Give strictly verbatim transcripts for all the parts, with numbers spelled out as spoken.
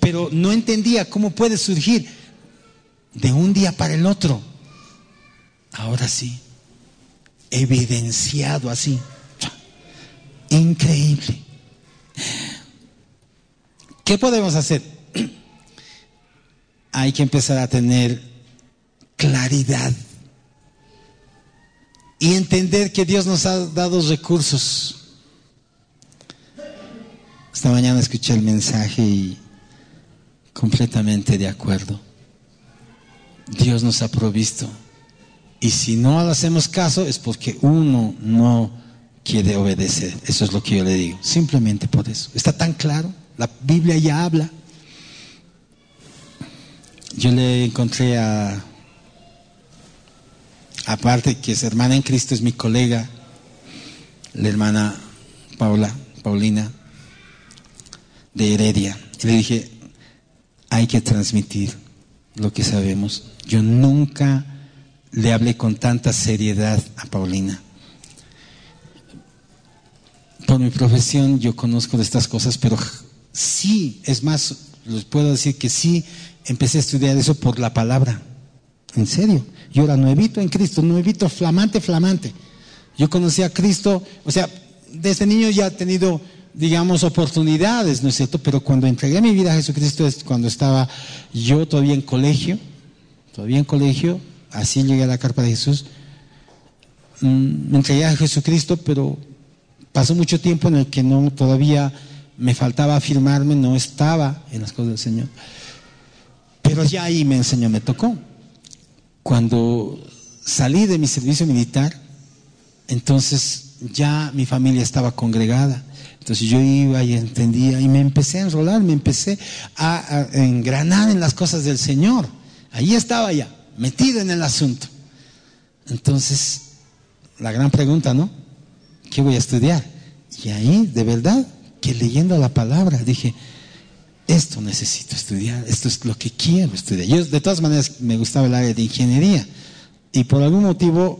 pero no entendía cómo puede surgir de un día para el otro. Ahora sí, evidenciado así. Increíble. ¿Qué podemos hacer? Hay que empezar a tener claridad y entender que Dios nos ha dado recursos. Esta mañana escuché el mensaje y completamente de acuerdo. Dios nos ha provisto. Y si no le hacemos caso es porque uno no quiere obedecer. Eso es lo que yo le digo. Simplemente por eso. Está tan claro. La Biblia ya habla. Yo le encontré a, aparte que es hermana en Cristo, es mi colega, la hermana Paula, Paulina, de Heredia. Y le dije, hay que transmitir lo que sabemos. Yo nunca le hablé con tanta seriedad a Paulina. Por mi profesión yo conozco de estas cosas, pero sí, es más, les puedo decir que sí, empecé a estudiar eso por la palabra. En serio. Yo era nuevito en Cristo, nuevito, flamante, flamante. Yo conocí a Cristo, o sea, desde niño ya he tenido, digamos, oportunidades, ¿no es cierto? Pero cuando entregué mi vida a Jesucristo es cuando estaba yo todavía en colegio, todavía en colegio, así llegué a la carpa de Jesús. Me entregué a Jesucristo, pero pasó mucho tiempo en el que no, todavía me faltaba afirmarme, no estaba en las cosas del Señor. Pero ya ahí me enseñó, me tocó. Cuando salí de mi servicio militar, entonces ya mi familia estaba congregada. Entonces yo iba y entendía y me empecé a enrolar, me empecé a, a engranar en las cosas del Señor. Ahí estaba ya, metido en el asunto. Entonces, la gran pregunta, ¿no? ¿Qué voy a estudiar? Y ahí, de verdad, que leyendo la palabra, dije, esto necesito estudiar, esto es lo que quiero estudiar. Yo, de todas maneras, me gustaba el área de ingeniería. Y por algún motivo,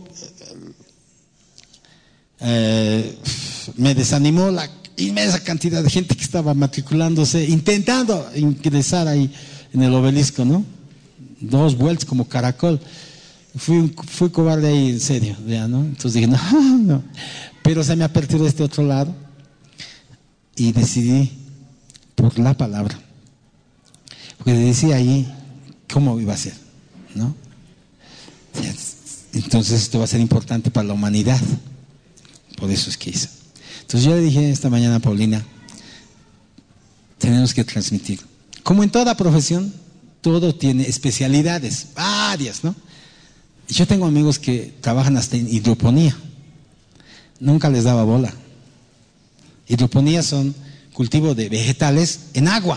eh, me desanimó la inmensa cantidad de gente que estaba matriculándose, intentando ingresar ahí en el obelisco, ¿no? Dos vueltas como caracol. Fui, fui cobarde ahí, en serio, ya, ¿no? Entonces dije, no, no. Pero se me aperturó este otro lado y decidí por la palabra. Porque decía ahí cómo iba a ser, ¿no? Entonces esto va a ser importante para la humanidad. Por eso es que hice. Entonces yo le dije esta mañana a Paulina, tenemos que transmitir. Como en toda profesión, todo tiene especialidades, varias, ¿no? Yo tengo amigos que trabajan hasta en hidroponía. Nunca les daba bola. Hidroponía son cultivo de vegetales en agua,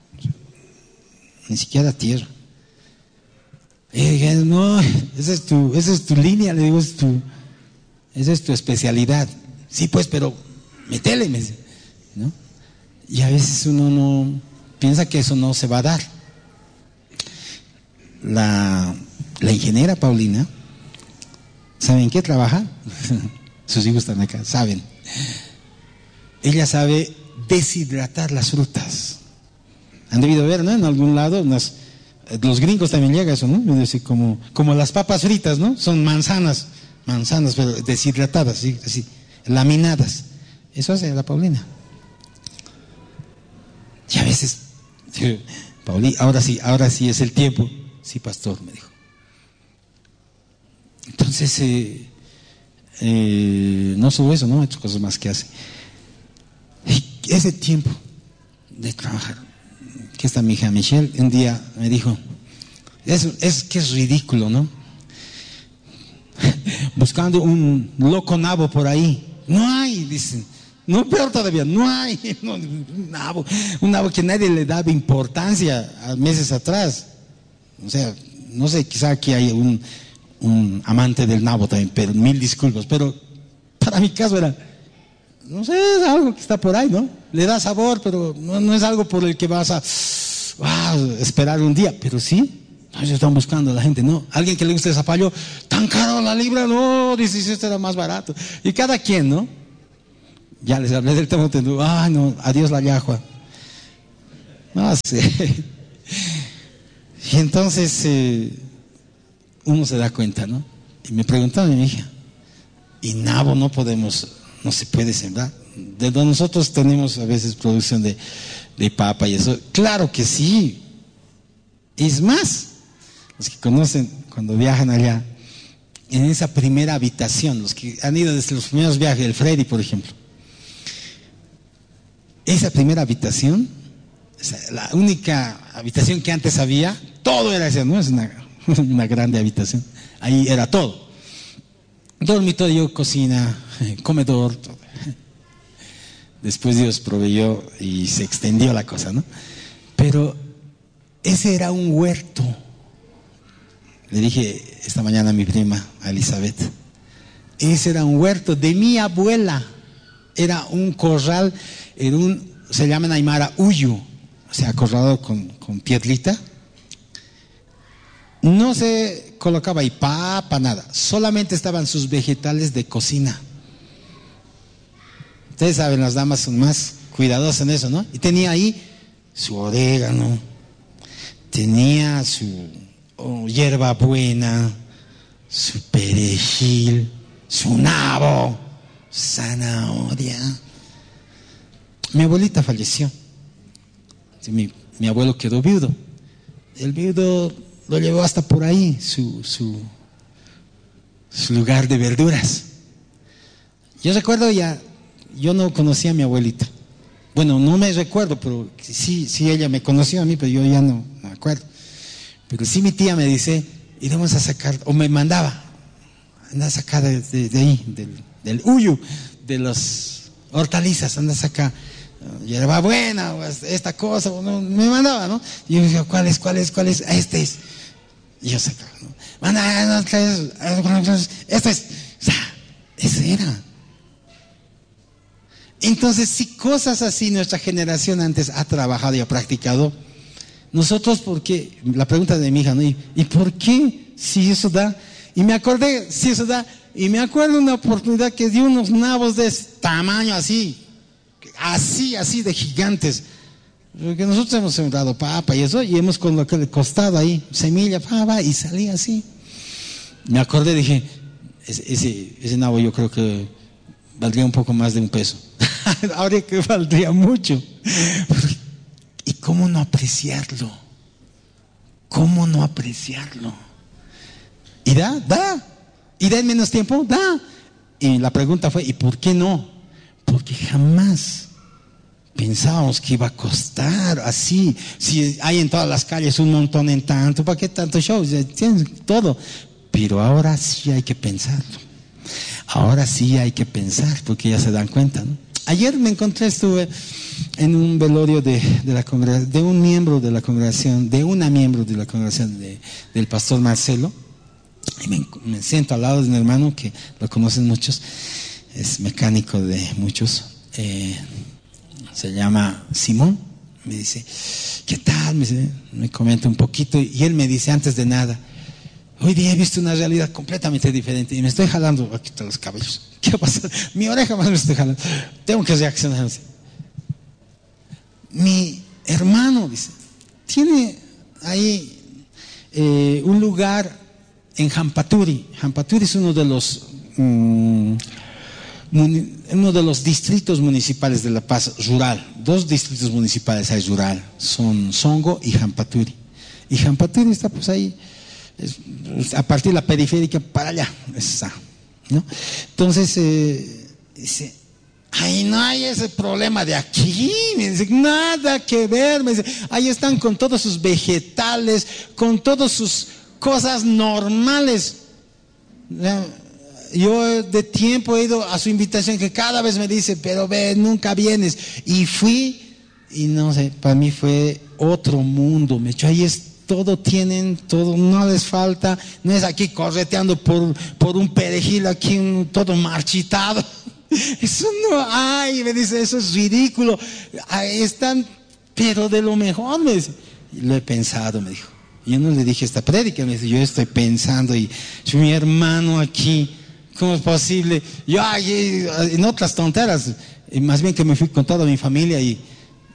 ni siquiera tierra. Y dije, no, esa es tu, esa es tu línea, le digo, es tu, esa es tu especialidad. Sí, pues, pero métele, me dice, ¿no? Y a veces uno no piensa que eso no se va a dar. La, la ingeniera Paulina, ¿saben qué trabaja? Sus hijos están acá, saben. Ella sabe deshidratar las frutas. Han debido ver, ¿no? En algún lado, unas, los gringos también llega eso, ¿no? Es decir, como, como las papas fritas, ¿no? Son manzanas, manzanas, pero deshidratadas, ¿sí? Así, laminadas. Eso hace la Paulina. Y a veces, Paulina, ahora sí, ahora sí es el tiempo. Sí, pastor, me dijo. Entonces, eh, eh, no solo eso, ¿no? Hay otras cosas más que hace. Y ese tiempo de trabajar. Aquí está mi hija Michelle. Un día me dijo, es, es que es ridículo, ¿no? Buscando un loco nabo por ahí. No hay, dicen. No, peor todavía, no hay. No, un nabo, un nabo que nadie le daba importancia a meses atrás. O sea, no sé, quizá aquí hay un, un amante del nabo también, pero mil disculpas. Pero para mi caso era, no sé, es algo que está por ahí, ¿no? Le da sabor, pero no, no es algo por el que vas a wow, esperar un día. Pero sí, ellos están buscando a la gente, ¿no? Alguien que le guste el zapallo, tan caro la libra, no, dice, si este era más barato. Y cada quien, ¿no? Ya les hablé del tema, ay no, adiós la yahua. No sé. Y entonces eh, uno se da cuenta, ¿no? Y me preguntaba mi hija, y nabo no podemos, no se puede sembrar. De donde nosotros tenemos a veces producción de, de papa y eso, claro que sí. Es más, los que conocen cuando viajan allá, en esa primera habitación, los que han ido desde los primeros viajes, el Freddy por ejemplo, esa primera habitación, la única habitación que antes había, todo era esa, no es una, una grande habitación, ahí era todo, dormitorio, cocina, comedor, todo. Después Dios proveyó y se extendió la cosa, ¿no? Pero ese era un huerto. Le dije esta mañana a mi prima, a Elizabeth, ese era un huerto de mi abuela. Era un corral, era un, se llama en aymara uyu, o sea, acorralado con, con piedrita. No se colocaba ahí papa, nada. Solamente estaban sus vegetales de cocina. Ustedes saben, las damas son más cuidadosas en eso, ¿no? Y tenía ahí su orégano, tenía su oh, hierbabuena, su perejil, su nabo, zanahoria. Mi abuelita falleció. Mi, mi abuelo quedó viudo. El viudo lo llevó hasta por ahí, su, su, su lugar de verduras. Yo recuerdo ya, yo no conocía a mi abuelita. Bueno, no me recuerdo, pero sí, sí ella me conoció a mí, pero yo ya no me acuerdo. Pero sí mi tía me dice, iremos a sacar, o me mandaba, anda a sacar de, de, de ahí, del, del uyu, de las hortalizas, anda a sacar hierbabuena, esta cosa, no, me mandaba, ¿no? Y yo decía, ¿cuál es, cuál es, cuál es? Este es. Y yo sacaba, ¿no? Manda, este es. O sea, eso era. Entonces, si cosas así nuestra generación antes ha trabajado y ha practicado, nosotros, ¿por qué? La pregunta de mi hija, ¿no? ¿Y, ¿y por qué? Si eso da. Y me acordé, si eso da. Y me acuerdo una oportunidad que dio unos nabos de ese tamaño así, así, así de gigantes. Porque nosotros hemos sembrado papa y eso, y hemos colocado el costado ahí, semilla, papa, y salía así. Me acordé, dije, ese, ese, ese nabo yo creo que valdría un poco más de un peso. Ahora que valdría mucho. ¿Y cómo no apreciarlo? ¿Cómo no apreciarlo? ¿Y da? Da. ¿Y da en menos tiempo? Da. Y la pregunta fue, ¿y por qué no? Porque jamás pensábamos que iba a costar así. Si hay en todas las calles un montón en tanto, ¿para qué tanto show? Tienes todo. Pero ahora sí hay que pensarlo. Ahora sí hay que pensar, porque ya se dan cuenta, ¿no? Ayer me encontré, estuve en un velorio de, de la congregación, de un miembro de la congregación, de una miembro de la congregación de, del pastor Marcelo, y me, me siento al lado de un hermano que lo conocen muchos, es mecánico de muchos, eh, se llama Simón. Me dice, ¿qué tal? Me, dice, me comenta un poquito, y él me dice antes de nada, hoy día he visto una realidad completamente diferente y me estoy jalando aquí los cabellos. ¿Qué pasa? Mi oreja más me estoy jalando. Tengo que reaccionar. Mi hermano, dice, tiene ahí eh, un lugar en Jampaturi. Jampaturi es uno de los um, muni, uno de los distritos municipales de La Paz rural. Dos distritos municipales hay rural, son Songo y Jampaturi. Y Jampaturi está pues ahí, es, a partir de la periférica para allá, está, ¿no? Entonces eh, dice, ay, no hay ese problema de aquí, me dice, nada que ver, me dice, ahí están con todos sus vegetales, con todas sus cosas normales. Yo de tiempo he ido a su invitación, que cada vez me dice, pero ve, nunca vienes, y fui, y no sé, para mí fue otro mundo. Me echó, ahí es, todo tienen, todo, no les falta, no es aquí correteando por, por un perejil aquí, un, todo marchitado. Eso no hay, me dice, eso es ridículo. Ahí están, pero de lo mejor, me dice. Y lo he pensado, me dijo. Yo no le dije esta prédica, me dice, yo estoy pensando, y yo, mi hermano aquí, ¿cómo es posible? Yo ahí, en otras tonteras, más bien que me fui con toda mi familia y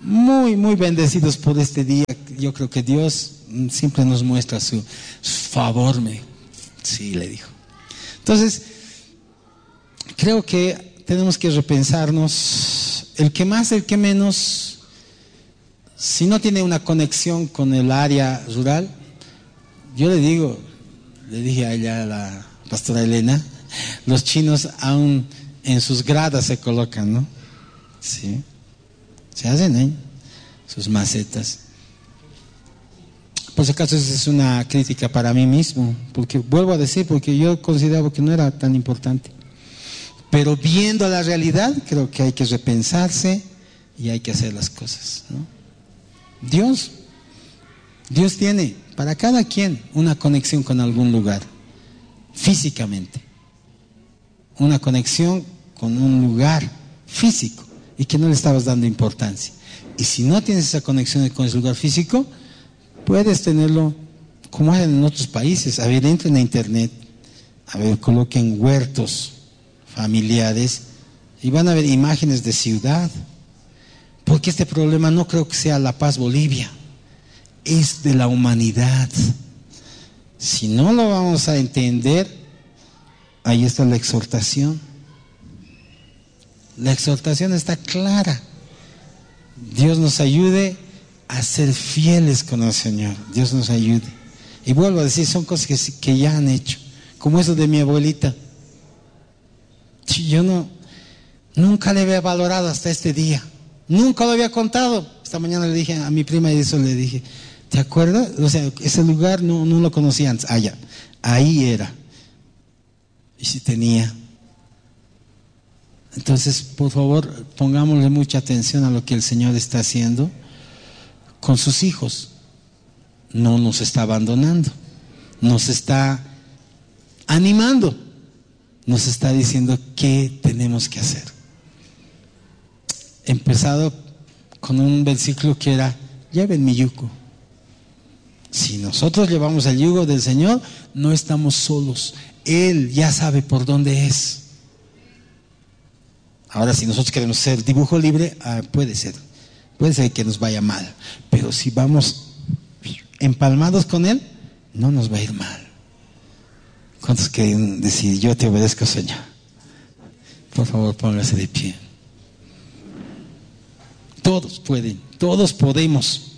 muy, muy bendecidos por este día. Yo creo que Dios siempre nos muestra su, su favor. Me, sí, le dijo. Entonces, creo que tenemos que repensarnos, el que más, el que menos, si no tiene una conexión con el área rural, yo le digo, le dije a ella, a la pastora Elena, los chinos aún en sus gradas se colocan, ¿no? Sí, se hacen ahí, sus macetas. Por si acaso, esa es una crítica para mí mismo, porque vuelvo a decir, porque yo consideraba que no era tan importante. Pero viendo la realidad, creo que hay que repensarse y hay que hacer las cosas, ¿no? Dios, Dios tiene para cada quien una conexión con algún lugar, físicamente. Una conexión con un lugar físico y que no le estabas dando importancia. Y si no tienes esa conexión con ese lugar físico, puedes tenerlo como hacen en otros países. A ver, entren a internet, a ver, coloquen huertos familiares y van a ver imágenes de ciudad. Porque este problema no creo que sea La Paz, Bolivia, es de la humanidad. Si no lo vamos a entender, ahí está la exhortación. La exhortación está clara. Dios nos ayude a ser fieles con el Señor. Dios nos ayude. Y vuelvo a decir, son cosas que, que ya han hecho, como eso de mi abuelita. Yo no, nunca le había valorado hasta este día. Nunca lo había contado. Esta mañana le dije a mi prima y eso le dije, ¿te acuerdas? O sea, ese lugar no, no lo conocía antes. Ah, ya, ahí era. Y si tenía. Entonces, por favor, pongámosle mucha atención a lo que el Señor está haciendo con sus hijos. No nos está abandonando, nos está animando, nos está diciendo qué tenemos que hacer. He empezado con un versículo que era, lleven mi yugo. Si nosotros llevamos el yugo del Señor, no estamos solos. Él ya sabe por dónde es. Ahora, si nosotros queremos ser dibujo libre, ah, puede ser, puede ser que nos vaya mal, pero si vamos empalmados con Él, no nos va a ir mal. ¿Cuántos quieren decir, yo te obedezco, Señor? Por favor, póngase de pie. Todos pueden, todos podemos.